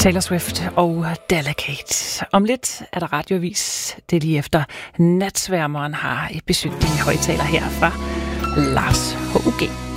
Taylor Swift og Delicate. Om lidt er der radioavis. Det er lige efter natsværmeren har et besøg i højtaler her fra Lars H.U.G.